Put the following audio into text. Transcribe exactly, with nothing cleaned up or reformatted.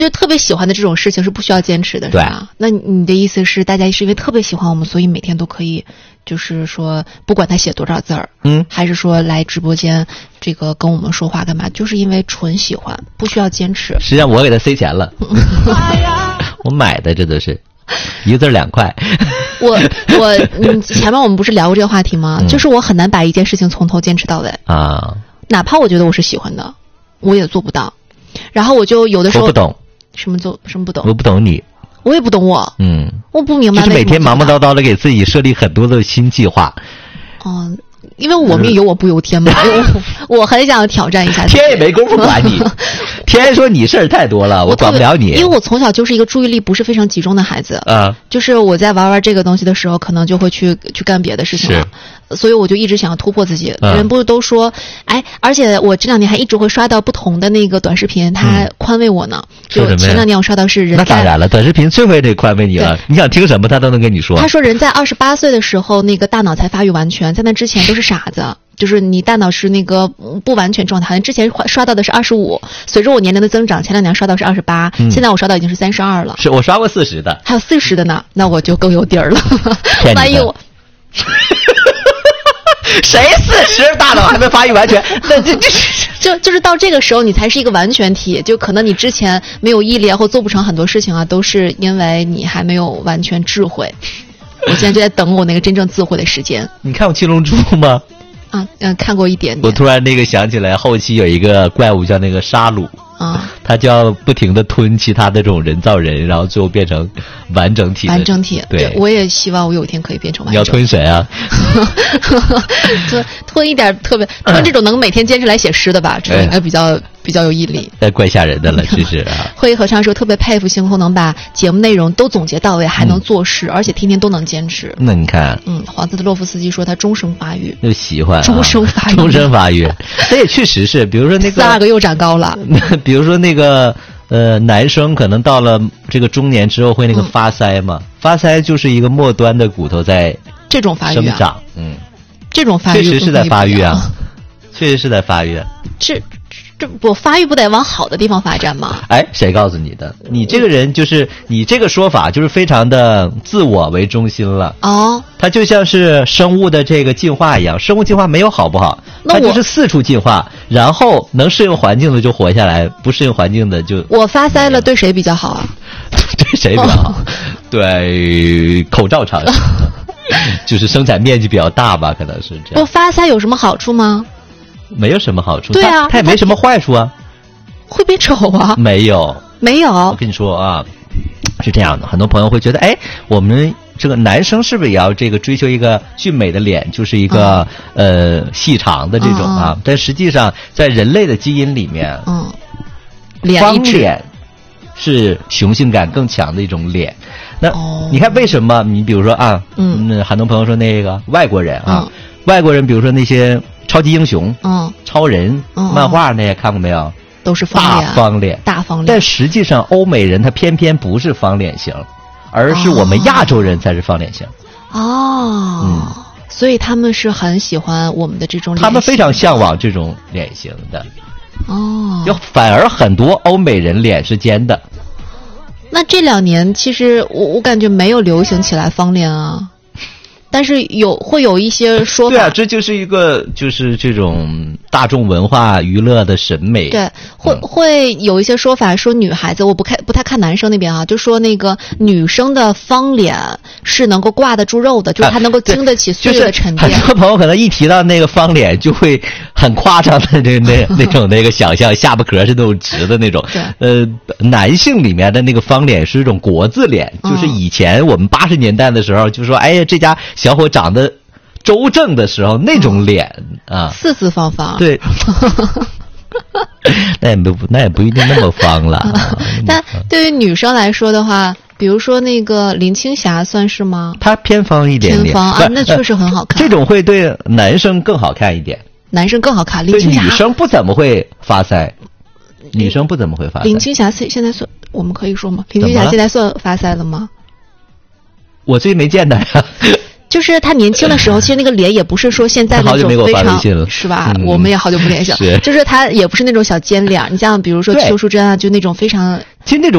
就特别喜欢的这种事情是不需要坚持的，是吧？那你的意思是，大家是因为特别喜欢我们，所以每天都可以，就是说，不管他写多少字儿， 嗯， 还是说来直播间这个跟我们说话干嘛，就是因为纯喜欢，不需要坚持。 实际上我给他塞钱了，我买的这都是一个字两块。 我我嗯，前面我们不是聊过这个话题吗？嗯、就是我很难把一件事情从头坚持到尾啊， 哪怕我觉得我是喜欢的，我也做不到。然后我就有的时候我不懂。 什么做什么不懂？ 我不懂你， 我也不懂我。 嗯， 我不明白。 就是每天忙忙叨叨的给自己设立很多的新计划。 嗯，因为我命由我不由天嘛，我我很想挑战一下。 天也没工夫管你，天说你事儿太多了，我管不了你。 因为我从小就是一个注意力不是非常集中的孩子。 啊， 就是我在玩玩这个东西的时候，可能就会去去干别的事情了。所以我就一直想要突破自己。嗯、人不是都说，哎，而且我这两年还一直会刷到不同的那个短视频，它宽慰我呢。就前两年我刷到是人在， 那当然了，短视频最会这宽慰你了。你想听什么，他都能跟你说。 他说人在二十八岁的时候，那个大脑才发育完全，在那之前都是傻子。就是你大脑是那个不完全状态，之前刷到的是二十五，随着我年龄的增长，前两年刷到是二十八，现在我刷到已经是三十二了。 是我刷过四十的， 还有四十的呢，那我就更有底儿了。 万一我。谁四十大脑还没发育完全？那这这就就是到这个时候，你才是一个完全体。就可能你之前没有毅力啊，或做不成很多事情啊，都是因为你还没有完全智慧。我现在就在等我那个真正智慧的时间。 你看过《七龙珠》吗？ 啊，嗯，看过一点点。 我突然那个想起来，后期有一个怪物叫那个沙鲁。 啊， 他就要不停的吞其他的这种人造人，然后最后变成完整体的。 完整体， 对， 我也希望我有一天可以变成完整体。 你要吞谁啊？ 吞吞一点特别吞这种能每天坚持来写诗的吧，这种应该比较比较有毅力。 那怪吓人的了，这是啊。 会议合唱说特别佩服星空能把节目内容都总结到位，还能做事，嗯、而且天天都能坚持。 那你看， 嗯，黄色的洛夫斯基说他终生发育， 就喜欢、啊、 终生发育， 终生发育。那也确实是，比如说那个四阿哥又长高了， 比如说那个。呃，男生可能到了这个中年之后会那个发腮嘛，嗯、发腮就是一个末端的骨头在这种发育生长，嗯， 这种发育确实是在发育啊，确实是在发育。 这这我发育不得往好的地方发展吗？ 哎，谁告诉你的？你这个人就是你这个说法就是非常的自我为中心了哦。 它就像是生物的这个进化一样，生物进化没有好不好，它就是四处进化，然后能适应环境的就活下来，不适应环境的就。 我发腮了，对谁比较好啊？ 对谁比较好？哦、对口罩厂商，就是生产面积比较大吧，可能是这样。 我发腮有什么好处吗？ 没有什么好处， 对啊， 它也没什么坏处啊。 会变丑啊？ 没有， 没有。 我跟你说啊，是这样的，很多朋友会觉得，哎，我们这个男生是不是也要这个追求一个俊美的脸，就是一个、嗯、呃细长的这种啊？嗯、但实际上，在人类的基因里面， 嗯， 方脸是雄性感更强的一种脸。那、哦、你看为什么？你比如说啊，嗯，很多朋友说那个外国人啊，嗯、外国人比如说那些超级英雄， 嗯， 超人、嗯、漫画那些看过没有？ 都是方脸， 大方脸， 大方脸。 但实际上，欧美人他偏偏不是方脸型，而是我们亚洲人才是方脸型。 哦，嗯，所以他们是很喜欢我们的这种脸型， 他们非常向往这种脸型的。 哦， 就反而很多欧美人脸是尖的。 那这两年其实我我感觉没有流行起来方脸啊。但是有会有一些说法， 对啊，这就是一个就是这种大众文化娱乐的审美。 对，会、嗯、会有一些说法说女孩子，我不看不太看男生那边啊，就说那个女生的方脸是能够挂得住肉的，就是她能够经得起岁月的沉淀。 就是、很多朋友可能一提到那个方脸，就会很夸张的那那那种那个想象，下巴壳是那种直的那种。 对， 呃，男性里面的那个方脸是一种国字脸，嗯、就是以前我们八十年代的时候，就说哎呀这家。小伙长得周正的时候那种脸、嗯、啊， 四四方方。 对，那也不那也不一定那么方了。 但对于女生来说的话，比如说那个林青霞算是吗？ 她偏方一点点， 偏方啊，那确实很好看。 这种会对男生更好看一点， 男生更好看。林青霞女生不怎么会发腮，女生不怎么会发腮。 林青霞现在算我们可以说吗？林青霞现在算发腮了吗？ 我最没见的呀。 就是他年轻的时候，其实那个脸也不是说现在那种非常，是吧？ 嗯、 我们也好久不联系了。就是他也不是那种小尖脸，你像比如说邱淑贞啊，就那种非常， 其实那种。